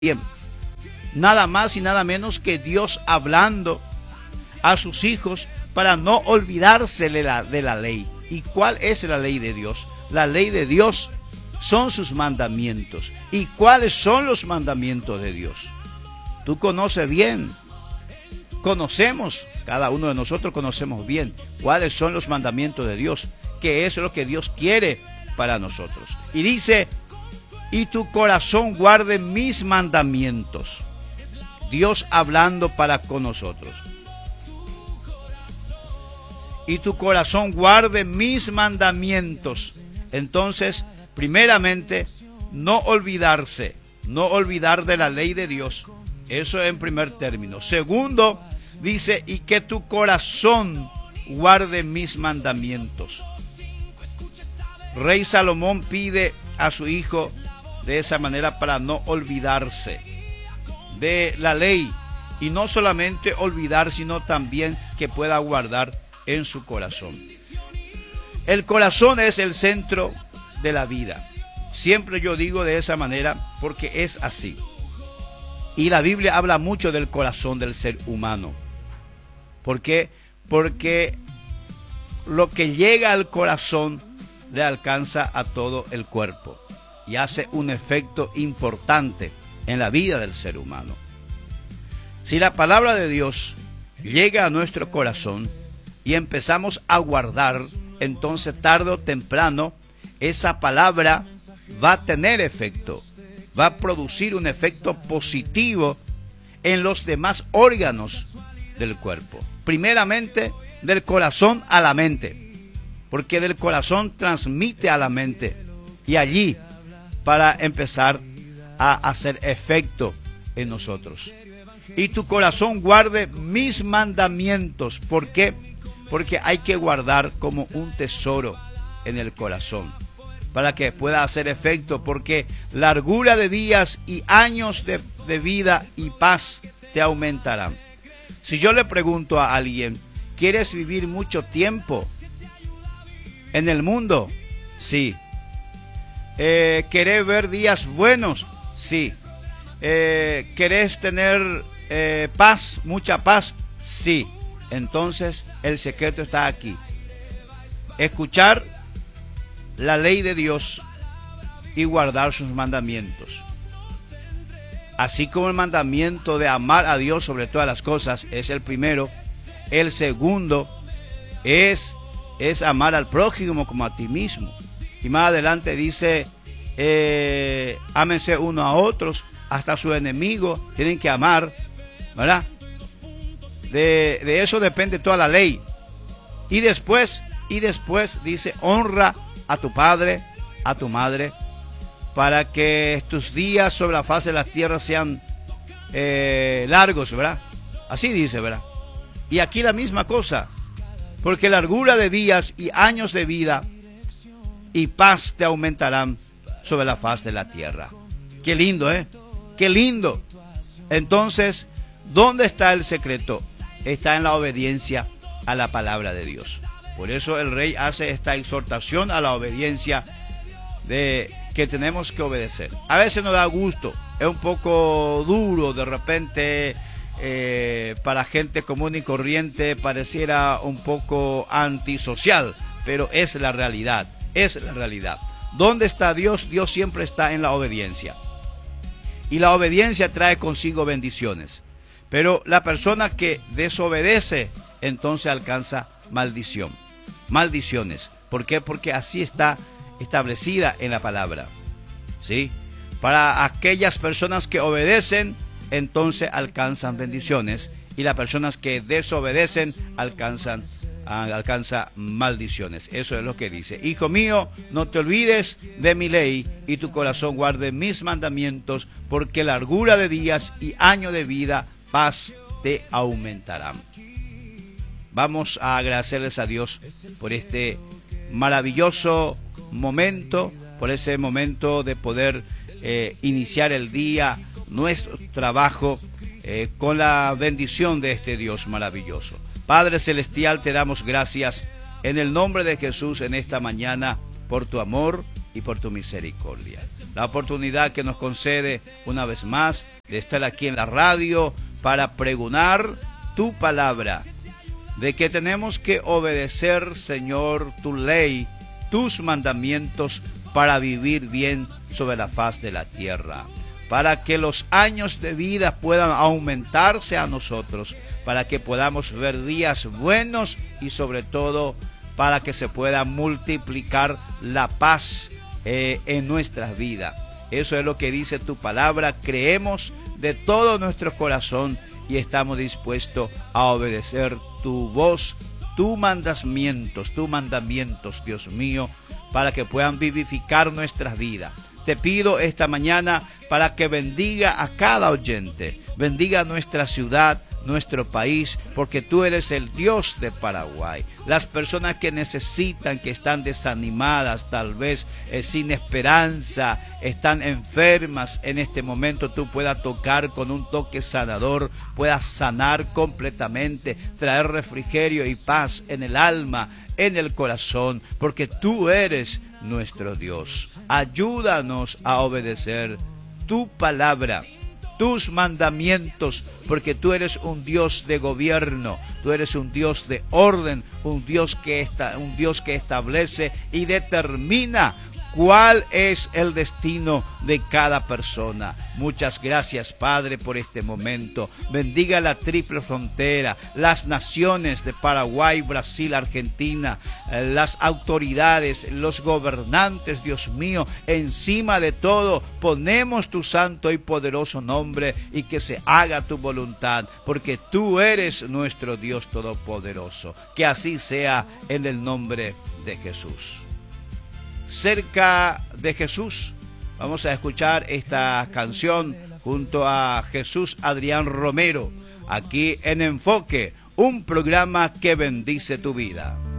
Bien, nada más y nada menos que Dios hablando a sus hijos para no olvidarse de la ley. ¿Y cuál es la ley de Dios? La ley de Dios son sus mandamientos. ¿Y cuáles son los mandamientos de Dios? Tú conoces bien, conocemos, cada uno de nosotros conocemos bien cuáles son los mandamientos de Dios, qué es lo que Dios quiere para nosotros. Y dice: y tu corazón guarde mis mandamientos. Dios hablando para con nosotros. Y tu corazón guarde mis mandamientos. Entonces, primeramente, no olvidar de la ley de Dios. Eso en primer término. Segundo, dice: y que tu corazón guarde mis mandamientos. Rey Salomón pide a su hijo de esa manera para no olvidarse de la ley, y no solamente olvidar, sino también que pueda guardar en su corazón. El corazón es el centro de la vida. Siempre yo digo de esa manera porque es así. Y la Biblia habla mucho del corazón del ser humano. ¿Por qué? Porque lo que llega al corazón le alcanza a todo el cuerpo y hace un efecto importante en la vida del ser humano. Si la palabra de Dios llega a nuestro corazón y empezamos a guardar, entonces tarde o temprano esa palabra va a tener efecto, va a producir un efecto positivo en los demás órganos del cuerpo. Primeramente, del corazón a la mente, porque del corazón transmite a la mente, y allí para empezar a hacer efecto en nosotros. Y tu corazón guarde mis mandamientos. ¿Por qué? Porque hay que guardar como un tesoro en el corazón para que pueda hacer efecto, porque largura de días y años de vida y paz te aumentarán. Si yo le pregunto a alguien: ¿quieres vivir mucho tiempo en el mundo? Sí. ¿Querés ver días buenos? Sí. ¿Querés tener paz, mucha paz? Sí. Entonces el secreto está aquí: escuchar la ley de Dios y guardar sus mandamientos. Así como el mandamiento de amar a Dios sobre todas las cosas es el primero, el segundo es amar al prójimo como a ti mismo. Y más adelante dice: ámense unos a otros, hasta a sus enemigos tienen que amar, ¿verdad? De eso depende toda la ley. Y después dice: honra a tu padre, a tu madre, para que tus días sobre la faz de la tierra sean largos, ¿verdad? Así dice, ¿verdad? Y aquí la misma cosa: porque largura de días y años de vida y paz te aumentarán sobre la faz de la tierra. Qué lindo, ¿eh? Qué lindo. Entonces, ¿dónde está el secreto? Está en la obediencia a la palabra de Dios. Por eso el rey hace esta exhortación a la obediencia, de que tenemos que obedecer. A veces nos da gusto, es un poco duro de repente, para gente común y corriente pareciera un poco antisocial, pero es la realidad, es la realidad. ¿Dónde está Dios? Dios siempre está en la obediencia. Y la obediencia trae consigo bendiciones. Pero la persona que desobedece, entonces alcanza maldición. Maldiciones. ¿Por qué? Porque así está establecida en la palabra. ¿Sí? Para aquellas personas que obedecen, entonces alcanzan bendiciones. Y las personas que desobedecen alcanzan maldiciones. Eso es lo que dice: hijo mío, no te olvides de mi ley, y tu corazón guarde mis mandamientos, porque largura de días y años de vida, paz te aumentarán. Vamos a agradecerles a Dios por este maravilloso momento, por ese momento de poder iniciar el día, nuestro trabajo, con la bendición de este Dios maravilloso. Padre Celestial, te damos gracias en el nombre de Jesús en esta mañana por tu amor y por tu misericordia. la oportunidad que nos concede una vez más de estar aquí en la radio para pregonar tu palabra, de que tenemos que obedecer, Señor, tu ley, tus mandamientos para vivir bien sobre la faz de la tierra, para que los años de vida puedan aumentarse a nosotros, para que podamos ver días buenos y sobre todo para que se pueda multiplicar la paz en nuestras vidas. Eso es lo que dice tu palabra. Creemos de todo nuestro corazón y estamos dispuestos a obedecer tu voz, tus mandamientos, Dios mío, para que puedan vivificar nuestras vidas. Te pido esta mañana para que bendiga a cada oyente, bendiga nuestra ciudad, nuestro país, porque tú eres el Dios de Paraguay. Las personas que necesitan, que están desanimadas, tal vez sin esperanza, están enfermas en este momento, tú puedas tocar con un toque sanador, puedas sanar completamente, traer refrigerio y paz en el alma, en el corazón, porque tú eres nuestro Dios. Ayúdanos a obedecer tu palabra, tus mandamientos, porque tú eres un Dios de gobierno, tú eres un Dios de orden, un Dios que establece y determina cuál es el destino de cada persona. Muchas gracias, Padre, por este momento. Bendiga la triple frontera, las naciones de Paraguay, Brasil, Argentina, las autoridades, los gobernantes, Dios mío. Encima de todo, ponemos tu santo y poderoso nombre y que se haga tu voluntad, porque tú eres nuestro Dios todopoderoso. Que así sea en el nombre de Jesús. Cerca de Jesús, vamos a escuchar esta canción junto a Jesús Adrián Romero, aquí en Enfoque, un programa que bendice tu vida.